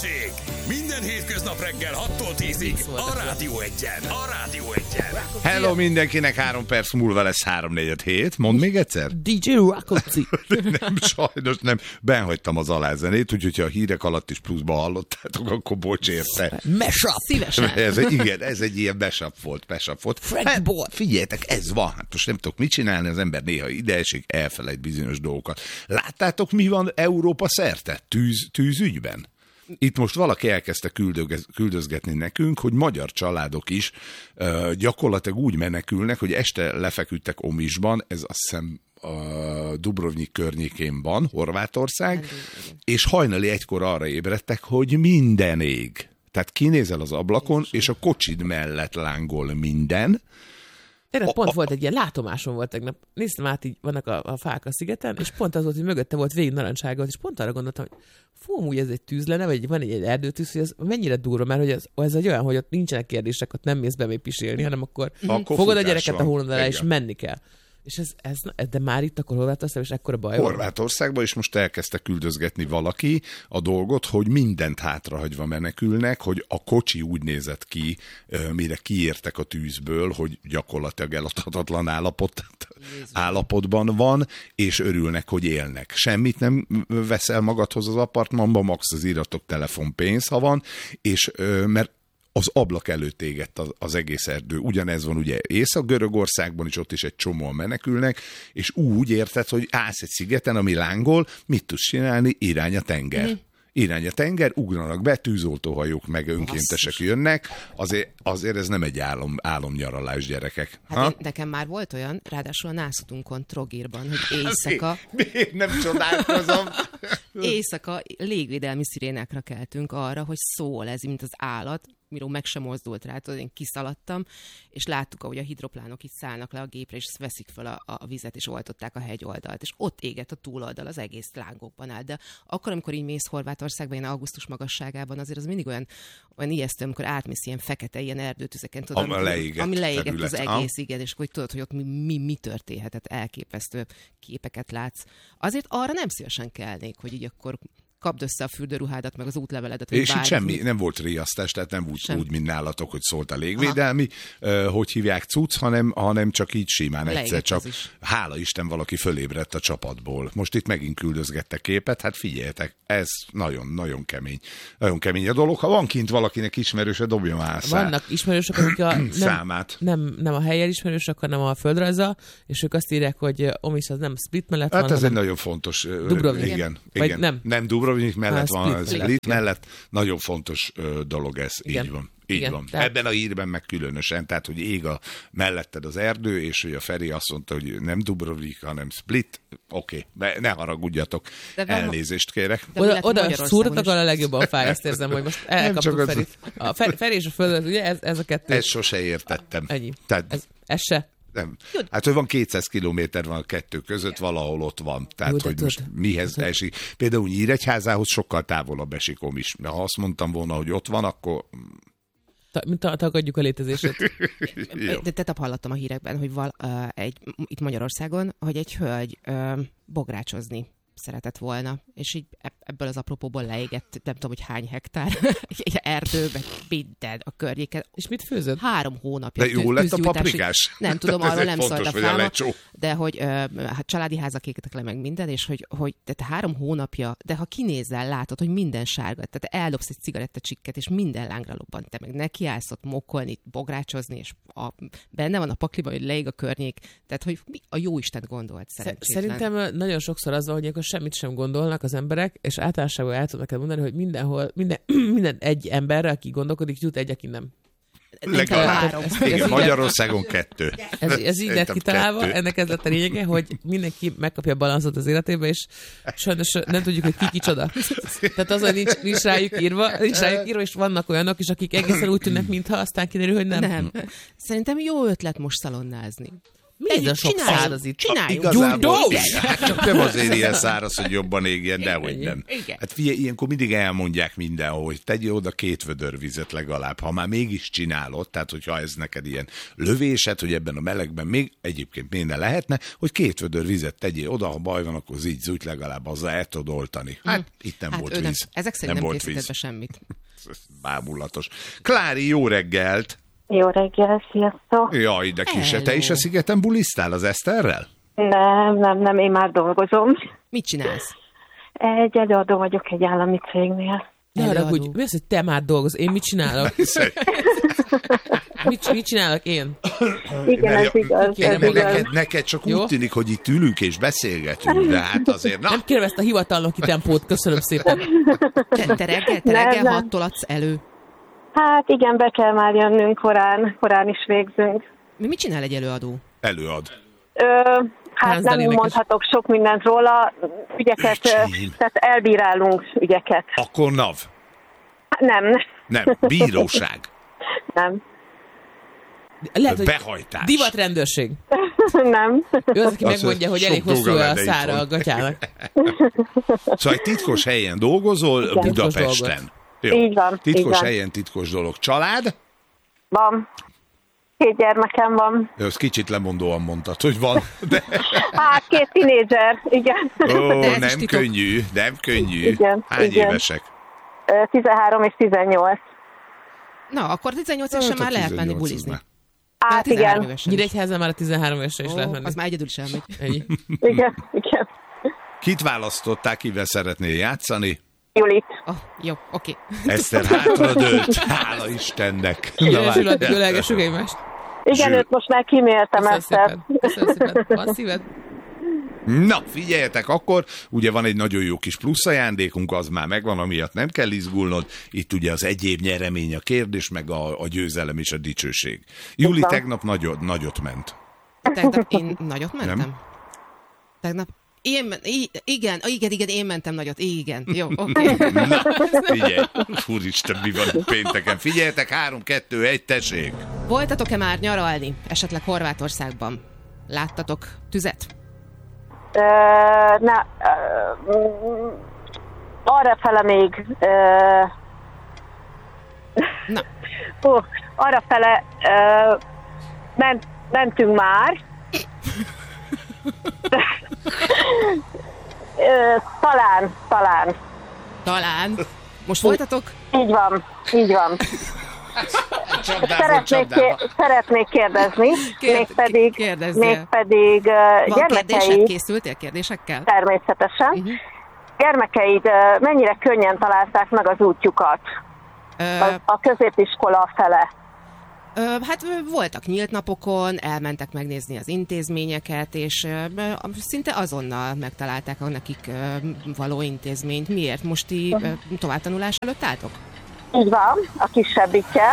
Hőség! Minden hétköznap reggel 6-tól 10-ig a Rádió 1-en. A Rádió 1-en. Hello mindenkinek, 3 perc múlva lesz 3-4-7. Mondd még egyszer? DJ Rakoci. Nem, sajnos nem. Benhagytam az alázenét, úgyhogy ha a hírek alatt is pluszba hallottátok, akkor bocs érte. Mashup. Szívesen. Ez egy ilyen mashup volt. French boy. Figyeljetek, ez van. Hát most nem tudok mit csinálni, az ember néha ide esik, elfelejt bizonyos dolgokat. Láttátok, mi van Európa szerte tűzügyben? Itt most valaki elkezdte küldözgetni nekünk, hogy magyar családok is gyakorlatilag úgy menekülnek, hogy este lefeküdtek Omisban, ez azt hiszem a Dubrovnik környékén van, Horvátország, és hajnali 1-kor arra ébredtek, hogy minden ég. Tehát kinézel az ablakon, és a kocsid mellett lángol minden. Pont volt egy ilyen látomásom volt tegnap. Néztem át, így vannak a fák a szigeten, és pont az volt, hogy mögötte volt végig narancsága, és pont arra gondoltam, hogy amúgy ez egy tűz lenne, vagy van egy erdőtűz, hogy ez mennyire durva, mert hogy ez egy olyan, hogy ott nincsenek kérdések, ott nem mész be még pisilni, hanem akkor fogod a gyereket a hónod alá, és menni kell. És de már itt akkor Horvátországban is ekkora baj van? Horvátországban is most elkezdte küldözgetni valaki a dolgot, hogy mindent hátrahagyva menekülnek, hogy a kocsi úgy nézett ki, mire kiértek a tűzből, hogy gyakorlatilag eladhatatlan állapotban van, és örülnek, hogy élnek. Semmit nem veszel magadhoz az apartmanba, max az iratok telefonpénz, ha van, és mert az ablak előtt égett az egész erdő. Ugyanez van ugye Észak-Görögországban is, ott is egy csomóan menekülnek, és úgy érted, hogy állsz egy szigeten, ami lángol, mit tudsz csinálni? Irány a tenger. Irány a tenger, ugranak be, tűzoltóhajók meg önkéntesek jönnek, azért ez nem egy álomnyaralás, gyerekek. Hát nekem már volt olyan, ráadásul a Nászutunkon, Trogirban, hogy éjszaka... Miért nem csodálkozom? Éjszaka légvédelmi szirénákra keltünk arra, hogy szól ez, mint az állat, miről meg sem mozdult rá, tudod, én kiszaladtam, és láttuk, ahogy a hidroplánok itt szállnak le a gépre, és veszik fel a vizet, és oltották a hegyoldalt, és ott égett a túloldal, az egész lángokban áll. De akkor, amikor így mész Horvátországban, ilyen augusztus magasságában, azért az mindig olyan ijesztő, amikor átmész ilyen fekete, ilyen erdőtüzeken, tudod, ami leégett az egész, igen, és hogy tudod, hogy ott mi történhetett, elképesztő képeket látsz. Azért arra nem szívesen kelnék, hogy így akkor kapd össze a fürdőruhádat, meg az útleveledet. És itt semmi, nem volt riasztás, tehát nem úgy, mint nálatok, hogy szólt a légvédelmi, hogy hívják cucc, hanem csak így simán egyszer csak. Hála Isten, valaki fölébredt a csapatból. Most itt megint küldözgettek képet, hát figyeljetek, ez nagyon-nagyon kemény. Nagyon kemény a dolog. Ha van kint valakinek ismerőse, dobja már szám. Vannak ismerősök, akik számát. Nem a helyen ismerősök, hanem a földrajza, és ők azt írják, hogy Omis az nem Split mellett van, hát ez egy nagyon fontos. Dubrovnik. Igen. Nem Dubrovnik mellett van, Split mellett. Nagyon fontos dolog ez, így van. Így van. Tehát... Ebben a hírben meg különösen, tehát, hogy ég a melletted az erdő, és hogy a Feri azt mondta, hogy nem Dubrovnik, hanem Split. Oké, ne haragudjatok, elnézést kérek. Oda szúrtak a legjobban fáj, azt érzem, hogy most elkaptuk Ferit. A Feri és a Föld, ugye ez a kettő. Ezt sose értettem. Ennyi. Tehát... Ez se. Nem. Hát, hogy van 200 kilométer van a kettő között, valahol ott van. Tehát, hogy most mihez esik. Például Nyíregyházához sokkal távolabb esik Omis. Ha azt mondtam volna, hogy ott van, akkor... Tagadjuk a létezését. De tegnap hallottam a hírekben, hogy itt Magyarországon, hogy egy hölgy bográcsozni szeretett volna, és így ebből az apropóból leégett, nem tudom, hogy hány hektár erdőbe, minden a környéken. És mit főzött? 3 hónapja. De jó lett a paprikás? Nem tudom, arról nem szólt a fáma, de hogy hát családi házak égtek le meg minden, és hogy tehát 3 hónapja, de ha kinézel, látod, hogy minden sárga, tehát eldobsz egy cigarettacsikket, és minden lángra lobbant, te meg nekiállsz ott mokkolni, bográcsozni, és benne van a pakliban, hogy leég a környék, tehát hogy a jóisten gondolt szerencsétlen. Szerintem nagyon sokszor az van, hogy akkor semmit sem gondolnak az emberek, és általánosságban el tudom neked mondani, hogy minden egy emberre, aki gondolkodik, jut egy, aki nem. Legalább 3. Igen, Magyarországon 2. Ez így lett kitalálva, ennek ez lett a lényege, hogy mindenki megkapja a balanszot az életébe, és sajnos nem tudjuk, hogy ki kicsoda. Tehát az, hogy nincs rájuk írva, és vannak olyanok is, akik egészen úgy tűnnek, mintha aztán kiderül, hogy nem. Nem. Szerintem jó ötlet most szalonnázni. Mi ez a sok száraz itt? Csináljunk. Igazából, Gyújtó! hát csak nem azért ilyen száraz, hogy jobban égjen, dehogy nem. Igen. Hát figyelj, ilyenkor mindig elmondják mindenhol, hogy tegyél oda 2 vödör vizet legalább, ha már mégis csinálod, tehát hogyha ez neked ilyen lövésed, hogy ebben a melegben még egyébként minden lehetne, hogy 2 vödör vizet tegyél oda, ha baj van, akkor zúgy legalább azzal el tudod oltani. Hát itt nem volt víz. Ezek szerint nem volt készített be semmit. Ez bámulatos. Klári, jó reggelt! Jó reggel, sziasztok! Jaj, de kise, Hello. te is a szigeten bulisztál az Eszterrel? Nem, én már dolgozom. Mit csinálsz? Egy előadó vagyok egy állami cégnél. Ne arra, Előadó. hogy mi az, hogy te már dolgozol? Én mit csinálok? Mit csinálok én? Igen, ez igaz. kérem, Ez igaz. Neked csak Jó? úgy tűnik, hogy itt ülünk és beszélgetünk, de hát azért, na, Nem kérem ezt a hivatalnoki tempót, köszönöm szépen. Te reggel Nem. 6-tól adsz elő. Hát igen, be kell már jönnünk korán is végzünk. Mit csinál egy előadó? előad. Hát Hánc nem Dalének is. mondhatok sok mindent róla, ügyeket, Öcsém. tehát elbírálunk ügyeket. Akkor NAV. Hát nem. Nem, bíróság. Lehet, hogy Behajtás. divatrendőrség. Nem. Ő az, aki Az, megmondja, hogy sok elég hosszú dolga a lenne szára itthon. a gatyának. Szóval egy titkos helyen dolgozol Igen. Budapesten. Így van, Titkos így van. helyen titkos dolog. Család? Van. 2 gyermekem van. Ezt kicsit lemondóan mondtad, hogy van. De, Hát 2 tinédzser, igen. ó, De ez is nem titok. könnyű, nem könnyű. Igen, Hány igen. évesek? 13 és 18. Na, akkor 18 évesen már lehet menni 18 az bulizni. már. Hát 13 igen. évesen. Nyíregyházán már a 13 évesre is lehet menni. Az már egyedül is elmegy. Ennyi. Igen. Kit választották, kivel szeretnél játszani? Julit. Oh, jó, oké. Eszter hátradőlt, hála Istennek. Na, Jöjjön, várj. ölelgessük egymást. Igen, Zsül. őt most már kiméltem Köszönöm ezt. szépen. Köszönöm szépen. Van szíved? Na, figyeljetek, akkor ugye van egy nagyon jó kis plusz ajándékunk, az már megvan, amiatt nem kell izgulnod. Itt ugye az egyéb nyeremény a kérdés, meg a győzelem és a dicsőség. Júli van. tegnap nagyot ment. Tegnap én nagyot mentem? Nem? Tegnap igen, én mentem nagyot. Igen, jó, oké. Na, figyelj, úristen, mi van pénteken. Figyeljetek, 3, 2, 1, tessék. Voltatok-e már nyaralni, esetleg Horvátországban? Láttatok tüzet? Arrafele még... Na, Arrafele mentünk már. talán. Most voltatok? Így van. Szeretnék kérdezni, kérdezzél. mégpedig Van kérdésed? gyermekeid, Készültél kérdésekkel? természetesen, gyermekeid mennyire könnyen találták meg az útjukat a középiskola fele? Hát voltak nyílt napokon, elmentek megnézni az intézményeket, és szinte azonnal megtalálták a nekik való intézményt. Miért? Most ti továbbtanulás előtt álltok? Így van, a kisebbikkel.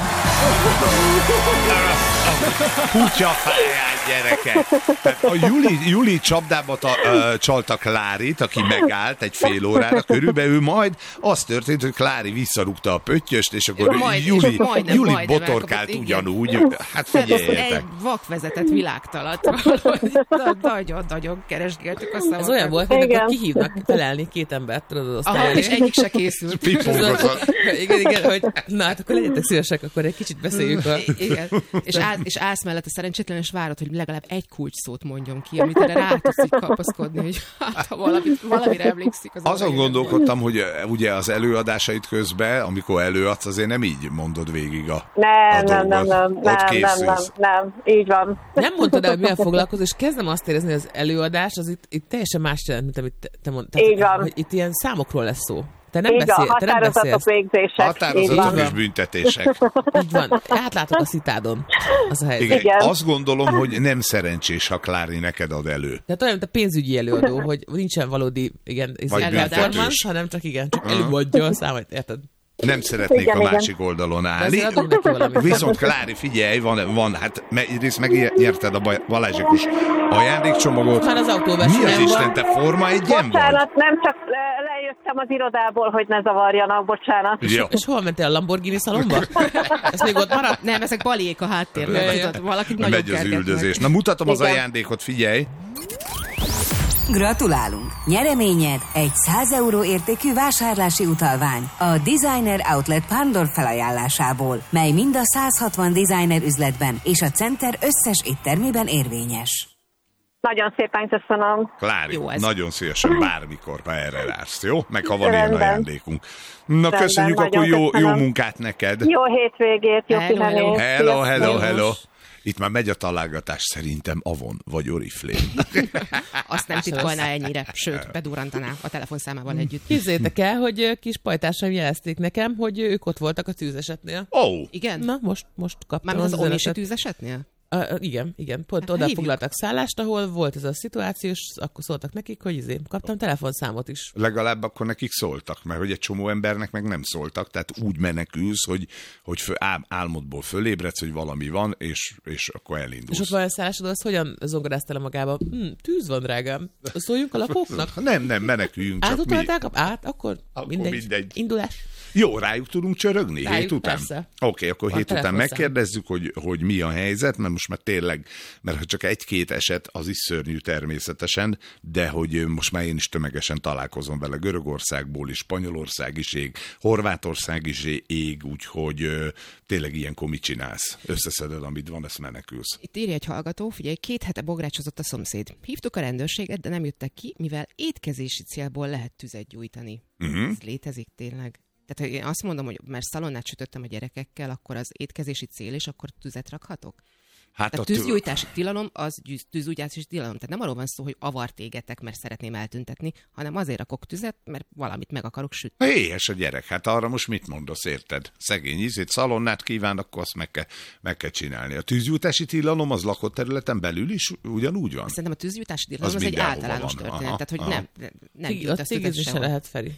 Kutya fáján, gyerekek. Tehát a Juli csapdába csalta Klárit, aki megállt egy fél órára körülbelül, majd az történt, hogy Klári visszarúgta a pöttyöst, és akkor Juli botorkált elkapott, ugyanúgy. Hát figyeljetek. Egy vakvezetett világtalat. Nagyon keresgéltük a szavakat. Ez olyan volt, hogy Igen. akkor kihívnak felelni 2 embert, tudod, az Aha, osztály és elé. egyik se készült. Pipógozott. Igen, hogy na hát akkor legyetek szívesek, akkor egy kicsit beszéljük a... Igen. És állsz mellett a szerencsétlen, és várod, hogy legalább egy kulcsszót mondjon ki, amit erre rá tudsz így kapaszkodni, hogy hát, ha valamire emlékszik. Azon gondolkodtam, hogy ugye az előadásait közben, amikor előadsz, azért nem így mondod végig a dolgot. Ott készülsz. Nem, így van. Nem mondtad el, hogy milyen foglalkozol, és kezdem azt érezni, hogy az előadás az itt teljesen más jelent, mint amit te mondtad. Így van. Hogy itt ilyen számokról lesz szó. Te nem Így van, beszélsz. határozatok, végzések. Így Határozatok van. és büntetések. Így van. Átlátok a szitádon. Az a helyzet. Igen. Igen. Azt gondolom, hogy nem szerencsés, ha Klári neked ad elő. Tehát olyan, mint a pénzügyi előadó, hogy nincsen valódi Vagy performance, büntetős. hanem csak előadja a számot, érted? Nem szeretnék Igen, a igen. másik oldalon állni. Azért adunk neki valamit. Viszont Klári, figyelj, van hát egyrészt megnyerted a Balázsikus ajándékcsomagot. Már az autóversenyen Mi az van. Isten, te Forma 1-en vagy? Bocsánat, nem csak lejött kijöttem az irodából, hogy ne zavarjanak, bocsánat. Jó. És hol mentél, a Lamborghini szalomba? Ez még ott maradt? Nem, ezek balék a háttérben, tudod, valakit nagyon Megy az kergetnek. üldözés. Na, mutatom az Igen. ajándékot, figyelj! Gratulálunk! Nyereményed egy 100 euró értékű vásárlási utalvány a Designer Outlet Pándor felajánlásából, mely mind a 160 designer üzletben és a Center összes éttermében érvényes. Nagyon szépen köszönöm. Klári, Jó ez. nagyon szívesen bármikor, ha erre vársz, jó? Meg ha van ilyen Rendben. ajándékunk. Na, köszönjük, nagyon akkor jó köszönöm. munkát neked. Jó hétvégét, jó Hello, pihenést. Hello, hello, Sziasztok. hello. Itt már megy a találgatás, szerintem Avon vagy Oriflame. Azt nem titkolná ennyire, sőt, bedurrantaná a telefonszámával együtt. Képzeljétek el, hogy kis pajtásaim jelezték nekem, hogy ők ott voltak a tűzesetnél. Igen? Na, most kaptam Mármint az omisi üzenetet. tűzesetnél? Igen. Pont Hát, oda hívjuk. foglaltak szállást, ahol volt ez a szituáció, és akkor szóltak nekik, hogy kaptam telefonszámot is. Legalább akkor nekik szóltak, mert hogy egy csomó embernek meg nem szóltak, tehát úgy menekülsz, hogy álmodból fölébredsz, hogy valami van, és akkor És elindulsz. ott van a szállásodó, az hogyan zongoráztál magába? Tűz van, drágám. Szóljunk a lakóknak? Nem, meneküljünk, csak mi. Átutalták? Akkor mindegy. mindegy. Indulás. Jó, rájuk tudunk csörögni Rájuk, hét után? persze. Oké, akkor A hét után telefonszám. megkérdezzük, hogy mi a helyzet, mert most már tényleg, mert ha csak egy-két eset, az is szörnyű természetesen, de hogy most már én is tömegesen találkozom vele, Görögországból is, Spanyolország is ég, Horvátország is ég, úgyhogy tényleg ilyenkor mit csinálsz? Összeszeded, amit van, ezt menekülsz. Itt írja egy hallgató, figyelj, 2 hete bográcsozott a szomszéd. Hívtuk a rendőrséget, de nem jöttek ki, mivel étkezési célból lehet tüzet gyújtani. Ez létezik tényleg? Tehát, ha én azt mondom, hogy mert szalonnát sütöttem a gyerekekkel, akkor az étkezési cél, és akkor tüzet rakhatok? Hát Tehát tűzgyújtási tilalom, az tűzgyújtási tilalom. Tehát nem arról van szó, hogy avart égetek, mert szeretném eltüntetni, hanem azért rakok tüzet, mert valamit meg akarok sütni. Éhes a gyerek, hát arra most mit mondasz, érted? Szegény ízét, szalonnát kíván, akkor azt meg kell csinálni. A tűzgyújtási tilalom az lakott területen belül is ugyanúgy van? Szerintem a tűzgyújtási tilalom az egy mindenhol általános van. történet. Aha, Tehát, hogy aha. nem Ott gyújtasz tüzet cégezni se sehol. lehet, Feri.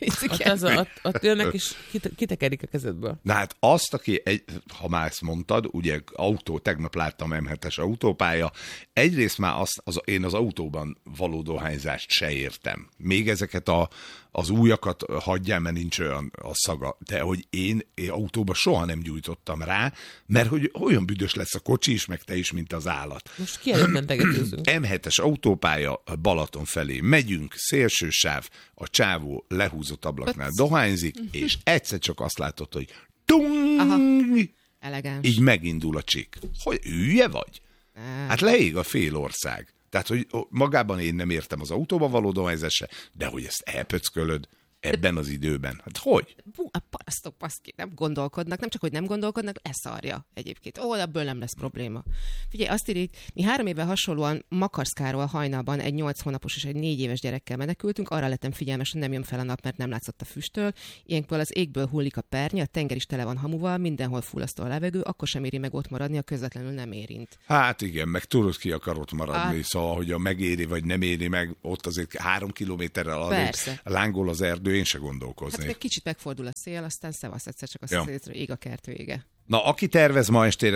Ott jönnek és kitekerik a kezedből. Na hát azt, ha már ezt mondtad, ugye tegnap láttam M7-es autópálya, egyrészt már én az autóban való dohányzást se értem. Még ezeket az újakat hagyjál, mert nincs olyan a szaga. De hogy én autóban soha nem gyújtottam rá, mert hogy olyan büdös lesz a kocsi is, meg te is, mint az állat. Most ki előtt mentegetőzünk? M7-es autópálya Balaton felé megyünk, szélső sáv, a csávó lehúzott ablaknál dohányzik, és egyszer csak azt látod, hogy tung! Elegáns. Így megindul a csik. Hogy hülye vagy? Hát leég a fél ország. Tehát, hogy magában én nem értem az autóba való dohányzást, de hogy ezt elpöckölöd ebben az időben. Hát hogy? A parasztok paszki nem gondolkodnak, nem csak, hogy nem gondolkodnak, leszarja egyébként. Ebből nem lesz probléma. Figyelj, azt írjuk, mi 3 éve hasonlóan Makarszkáról hajnalban egy 8 hónapos és egy 4 éves gyerekkel menekültünk, arra lettem figyelmes, hogy nem jön fel a nap, mert nem látszott a füsttől. Ilyenkből az égből hullik a pernye, a tenger is tele van hamuval, mindenhol fullasztó a levegő, akkor sem éri meg ott maradni, a közvetlenül nem érint. Hát igen, meg tudod, ki akar ott maradni, szóval, hogy a megéri vagy nem éri meg, ott azért 3 kilométerrel arrébb lángol az erdő, én se gondolkoznék. Hát meg kicsit megfordul a szél, aztán szevasz egyszer csak azt szétre, ég a kert vége. Na, aki tervez ma estére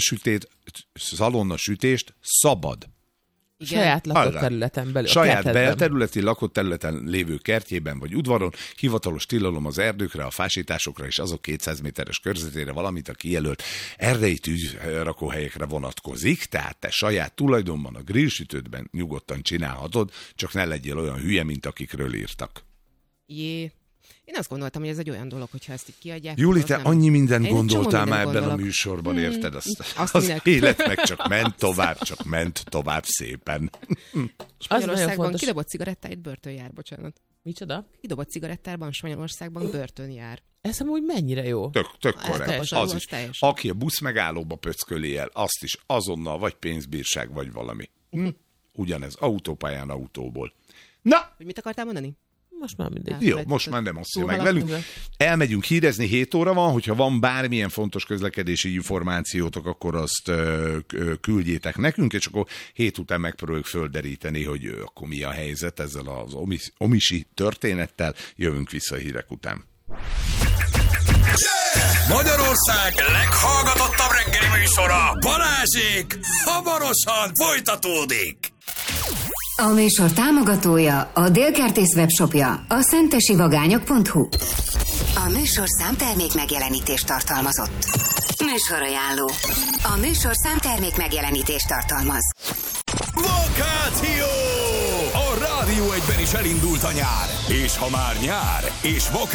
szalonnasütést, szabad. Igen. Saját lakott területen belül. Saját belterületi lakott területen lévő kertjében vagy udvaron, hivatalos tilalom az erdőkre, a fásításokra és azok 200 méteres körzetére, valamint a kijelölt erdei tűzrakóhelyekre vonatkozik, tehát te saját tulajdonban a grillsütődben nyugodtan csinálhatod, csak ne legyél olyan hülye, mint akikről írtak. Én azt gondoltam, hogy ez egy olyan dolog, hogyha ezt így kiadják. Júli, te annyi mindent gondoltál már ebben gondolok. A műsorban, érted? Az élet meg csak ment tovább szépen. Spanyolországban kidobott cigarettáit börtön jár, bocsánat. Micsoda? Kidobott cigarettában Spanyolországban börtön jár. Ez amúgy mennyire jó. Tök korrekt. Az is. Teljes. Aki a buszmegállóba pöcköli el, azt is azonnal vagy pénzbírság, vagy valami. Ugyanez autópályán autóból. Na! Hogy mit akartál mondani? Most már mindegy. Jó, most már nem osszja meg velünk. Elmegyünk hírezni, 7 óra van, hogyha van bármilyen fontos közlekedési információtok, akkor azt küldjétek nekünk, és akkor 7 után megpróbáljuk földeríteni, hogy akkor mi a helyzet ezzel az omisi történettel. Jövünk vissza a hírek után. Magyarország leghallgatottabb reggeli műsora, Balázsék, hamarosan folytatódik. A műsor támogatója, a Délkertész webshopja, a szentesivagányok.hu. A műsor számtermék megjelenítést tartalmazott. Műsorajánló. A műsor számtermék megjelenítést tartalmaz. Vakáció! A Rádió 1-ben is elindult a nyár. És ha már nyár, és